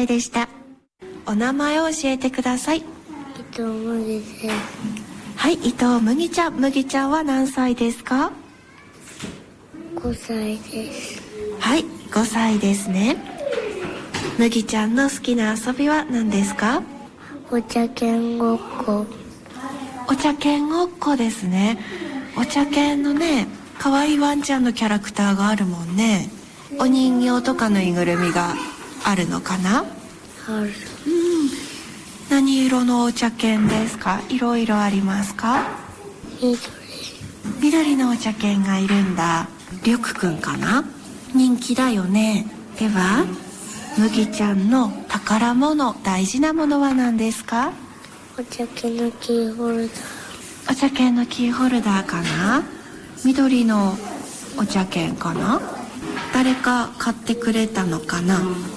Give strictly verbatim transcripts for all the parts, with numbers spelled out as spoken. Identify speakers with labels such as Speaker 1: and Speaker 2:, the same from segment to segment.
Speaker 1: いでした。お名前を教えてください。伊
Speaker 2: 藤麦です。
Speaker 1: はい、伊藤麦ちゃん。麦ちゃんは何歳ですか？
Speaker 2: ごさいです。
Speaker 1: はい、ごさいですね。麦ちゃんの好きな遊びは何ですか？
Speaker 2: お茶犬ごっこ。
Speaker 1: お茶犬ごっこですね。お茶犬のね、かわいいワンちゃんのキャラクターがあるもんね。お人形とかのぬいぐるみがあるのかな？
Speaker 2: ある。
Speaker 1: うん。何色のお茶犬ですか？いろいろありますか？
Speaker 2: 緑。
Speaker 1: 緑のお茶犬がいるんだ。りょくくんかな？人気だよね。では、麦ちゃんの宝物、大事なものは何ですか？
Speaker 2: お茶犬のキーホルダー。
Speaker 1: お茶犬のキーホルダーかな？緑のお茶犬かな？誰か買ってくれたのかな？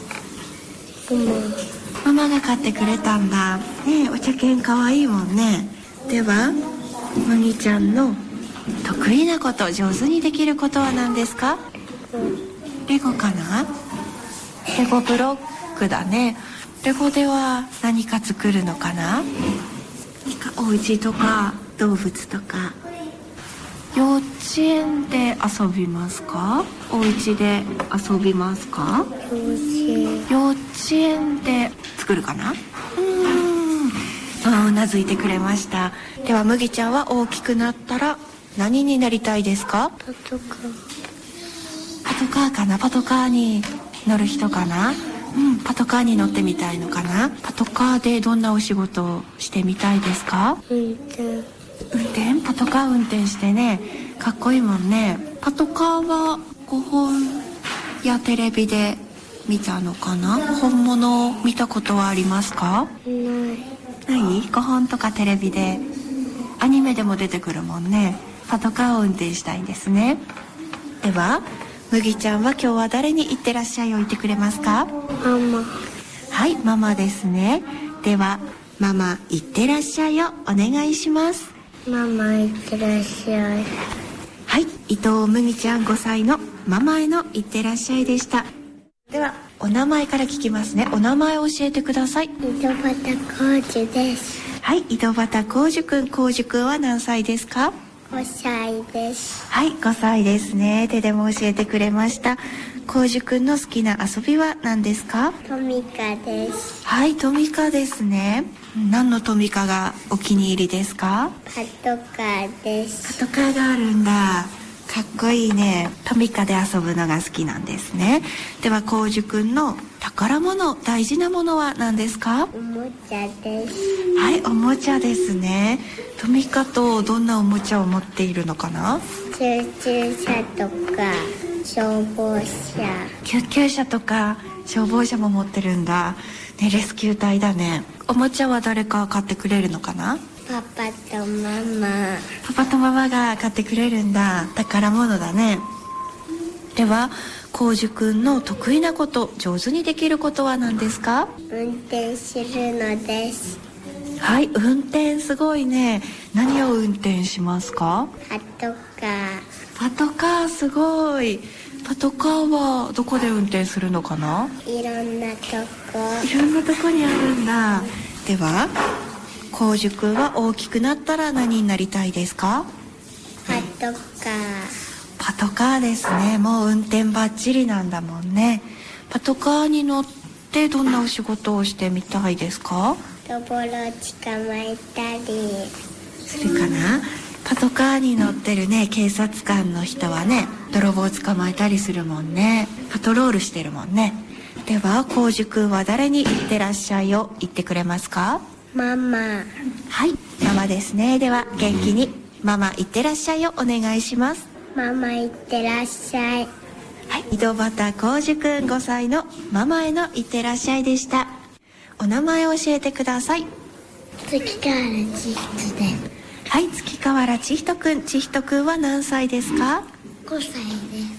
Speaker 1: ママが買ってくれたんだ。ねえ、お茶犬かわいいもんね。では、麦ちゃんの得意なこと、上手にできることは何ですか？レゴかな？レゴブロックだね。レゴでは何か作るのかな？お家とか動物とか。幼稚園で遊びますか？お家で遊びますか？
Speaker 2: 幼稚園。
Speaker 1: 幼稚園で作るかな？うーん。あ、うなずいてくれました。では麦ちゃんは大きくなったら何になりたいですか？
Speaker 2: パトカー。
Speaker 1: パトカーかな？パトカーに乗る人かな？うん、パトカーに乗ってみたいのかな？パトカーでどんなお仕事をしてみたいですか？
Speaker 2: 運転。
Speaker 1: 運転？パトカー運転してね、かっこいいもんね。パトカーはごほんやテレビで見たのかな？本物を見たことはありますか？
Speaker 2: ない。
Speaker 1: ない？ごほんとかテレビで、アニメでも出てくるもんね。パトカーを運転したいんですね。では、麦ちゃんは今日は誰に行ってらっしゃいを言ってくれますか？
Speaker 2: ママ。
Speaker 1: はい、ママですね。では、ママ行ってらっしゃいをお願いします。
Speaker 2: ママいってらっしゃい。
Speaker 1: はい、伊藤麦ちゃんごさいのママへのいってらっしゃいでした。では、お名前から聞きますね。お名前を教えてください。
Speaker 2: 井戸端浩二です。
Speaker 1: はい、井戸端浩二くん。浩二くんは何歳ですか？
Speaker 2: ごさいです。
Speaker 1: はい、ごさいですね。手でも教えてくれました。浩二くんの好きな遊びは何ですか？
Speaker 2: トミカです。
Speaker 1: はい、トミカですね。何のトミカがお気に入りですか？
Speaker 2: パトカーです。
Speaker 1: パトカーがあるんだ。かっこいいね。トミカで遊ぶのが好きなんですね。では、浩二くんの宝物、大事なものは何ですか？
Speaker 2: おもちゃです。
Speaker 1: はい、おもちゃですね。トミカとどんなおもちゃを持っているのかな？
Speaker 2: 救急車とか消防車。
Speaker 1: 救急車とか消防車も持ってるんだ。ね、レスキュー隊だね。おもちゃは誰か買ってくれるのかな？
Speaker 2: パパとママ。
Speaker 1: パパとママが買ってくれるんだ。宝物だね。では、浩二くんの得意なこと、上手にできることは何ですか？
Speaker 2: 運転するのです。
Speaker 1: はい、運転すごいね。何を運転しますか？
Speaker 2: パトカー。
Speaker 1: パトカーすごい。パトカーはどこで運転するのかな？
Speaker 2: いろんなとこ。
Speaker 1: いろんなとこにあるんだ。では、浩二くんは大きくなったら何になりたいですか？
Speaker 2: パトカー。
Speaker 1: パトカーですね。もう運転バッチリなんだもんね。パトカーに乗ってどんなお仕事をしてみたいですか？
Speaker 2: とぼろ捕まえたり
Speaker 1: するかな？パトカーに乗ってるね、警察官の人はね、泥棒を捕まえたりするもんね。パトロールしてるもんね。では、浩二くんは誰に行ってらっしゃいを言ってくれますか？
Speaker 2: ママ。
Speaker 1: はい、ママですね。では、元気にママ行ってらっしゃいをお願いします。
Speaker 2: ママいってらっしゃい。
Speaker 1: はい、井戸端浩二くんごさいのママへのいってらっしゃいでした。お名前を教えてください。
Speaker 2: 月川千人です。
Speaker 1: はい、月川原千人くん。千人くんは何歳ですか？
Speaker 2: ごさいです。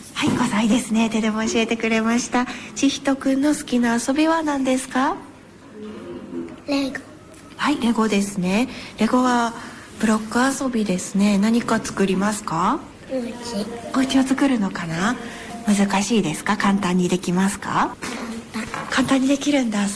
Speaker 1: はい、ごさいですね。手でも教えてくれました。千人くんの好きな遊びは何ですか？
Speaker 2: レゴ。
Speaker 1: はい、レゴですね。レゴはブロック遊びですね。何か作りますか？
Speaker 2: お家。
Speaker 1: お家を作るのかな？難しいですか？簡単にできますか？
Speaker 2: 簡単。
Speaker 1: 簡単にできるんだ。